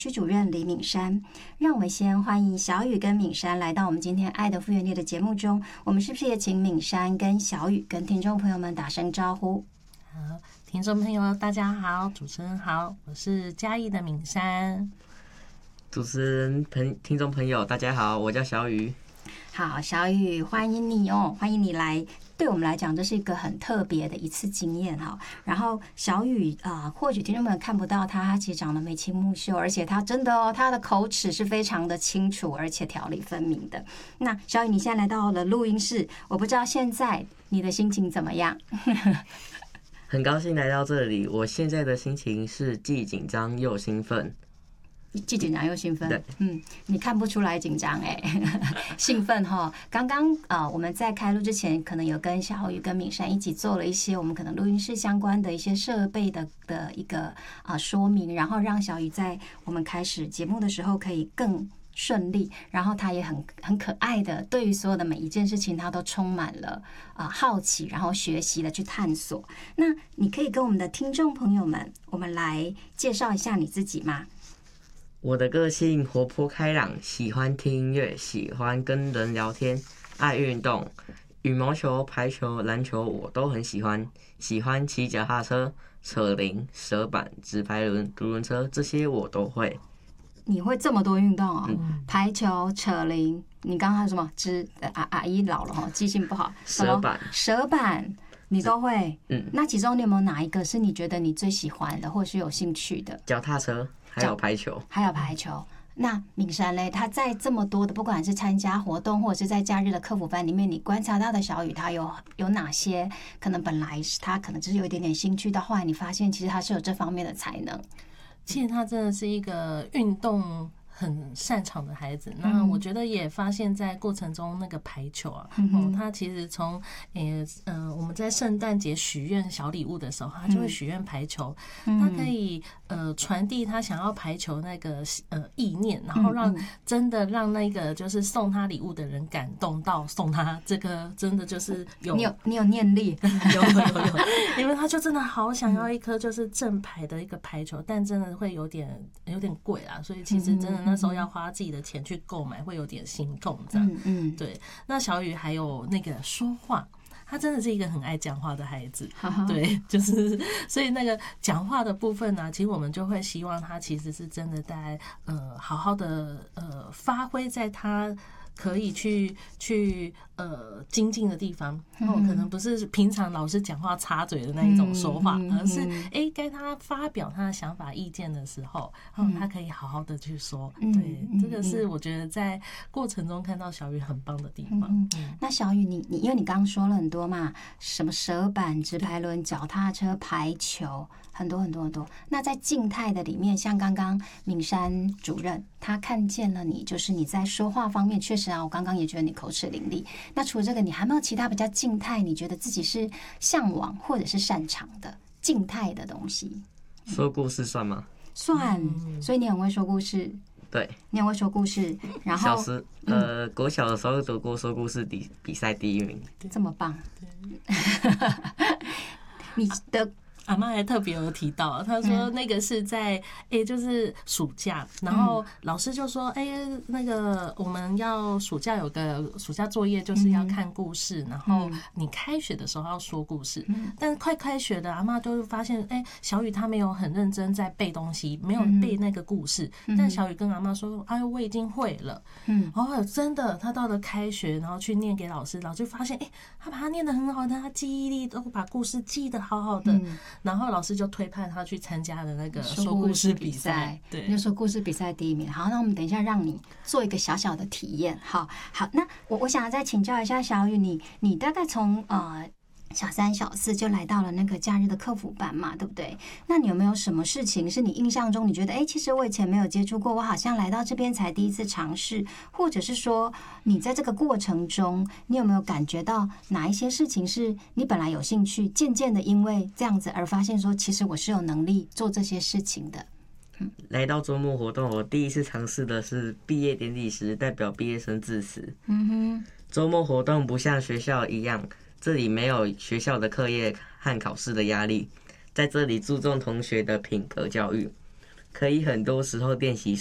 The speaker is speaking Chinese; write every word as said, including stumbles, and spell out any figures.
区主任李敏珊。让我们先欢迎小雨跟敏珊来到我们今天爱的复原力的节目中。我们是不是也请敏珊跟小雨跟听众朋友们打声招呼？ 好，听众朋友大家好，主持人好，我是嘉义的敏珊。 主持人朋听众朋友大家好，我叫小雨。 好，小雨，欢迎你哦，欢迎你来。对我们来讲，这是一个很特别的一次经验哈。然后小雨啊、呃，或许听众们看不到他，他其实长得眉清目秀，而且他真的哦，他的口齿是非常的清楚，而且条理分明的。那小雨，你现在来到了录音室，我不知道现在你的心情怎么样？ 很高兴来到这里，我现在的心情是既紧张又兴奋。 既紧张又兴奋，嗯，你看不出来紧张哎，兴奋哈。刚刚啊，我们在开录之前，可能有跟小雨跟敏珊一起做了一些我们可能录音室相关的一些设备的的一个啊说明，然后让小雨在我们开始节目的时候可以更顺利，然后他也很很可爱的，对于所有的每一件事情，他都充满了啊好奇，然后学习的去探索。那你可以跟我们的听众朋友们，我们来介绍一下你自己吗？ 我的个性活泼开朗，喜欢听音乐，喜欢跟人聊天，爱运动，羽毛球、排球、篮球我都很喜欢。喜欢骑脚踏车、扯铃、蛇板、直排轮、独轮车，这些我都会。 你会这么多运动哦？嗯、排球、扯铃，你刚刚还有什么？直阿阿姨老了哈，记性不好。 蛇板， 蛇板你都会。 嗯， 那其中你有没有哪一个是你觉得你最喜欢的，或是有兴趣的？ 脚踏车。还有排球， 还有排球。那敏珊嘞，他在这么多的，不管是参加活动或者是在假日的客服班里面，你观察到的小雨，他有有哪些可能本来是他可能只是有一点点兴趣，到后来你发现其实他是有这方面的才能。 其实他真的是一个运动很擅长的孩子，那我觉得也发现在过程中那个排球啊，嗯哦、他其实从诶呃我们在圣诞节许愿小礼物的时候，他就会许愿排球，嗯、他可以呃传递他想要排球那个呃意念，然后让真的让那个就是送他礼物的人感动到送他这个真的就是有你有你有念力， 有有有，因为他就真的好想要一颗就是正牌的一个排球，但真的会有点有点贵啦，所以其实真的那时候要花自己的钱去购买，会有点心痛这样。嗯嗯，对。那小雨还有那个说话，他真的是一个很爱讲话的孩子。对，就是所以那个讲话的部分呢、啊，其实我们就会希望他其实是真的在呃好好的呃发挥在他可以去去呃精进的地方，哦，可能不是平常老师讲话插嘴的那一种说话，而是哎该他发表他的想法意见的时候，嗯，他可以好好的去说。对，这个是我觉得在过程中看到小雨很棒的地方。 嗯嗯、那小雨你你因为你刚刚说了很多嘛，什么蛇板、直排轮、脚踏车、排球。很多很多很多。那在静态的里面，像刚刚敏珊主任，他看见了你，就是你在说话方面确实啊，我刚刚也觉得你口齿伶俐。那除了这个，你还没有其他比较静态，你觉得自己是向往或者是擅长的静态的东西？ 说故事算吗？ 算，所以你很会说故事。 对， 你很会说故事。然后小时呃，国小的时候得过说故事比比赛第一名， 这么棒。你的。 阿嬷还特别有提到，她说那个是在哎、欸，就是暑假，然后老师就说哎、欸，那个我们要暑假有个暑假作业，就是要看故事，然后你开学的时候要说故事。但是快开学的阿嬷都发现，哎、欸，小雨她没有很认真在背东西，没有背那个故事。但小雨跟阿嬷说，哎呦，我已经会了。嗯，哦，真的，她到了开学，然后去念给老师，老师发现，哎、欸，她把它念得很好的，她记忆力都把故事记得好好的。然后老师就推派他去参加了那个说故事比赛，对， 就说故事比赛第一名。好，那我们等一下让你做一个小小的体验。好，好，那我我想要再请教一下小雨，你你大概从呃小三、小四就来到了那个假日的客服班嘛，对不对？那你有没有什么事情是你印象中你觉得，哎，其实我以前没有接触过，我好像来到这边才第一次尝试，或者是说你在这个过程中，你有没有感觉到哪一些事情是你本来有兴趣，渐渐的因为这样子而发现说，其实我是有能力做这些事情的。 嗯、来到周末活动，我第一次尝试的是毕业典礼时代表毕业生致辞。嗯哼，周末活动不像学校一样。这里没有学校的课业和考试的压力，在这里注重同学的品格教育。 可以很多时候练习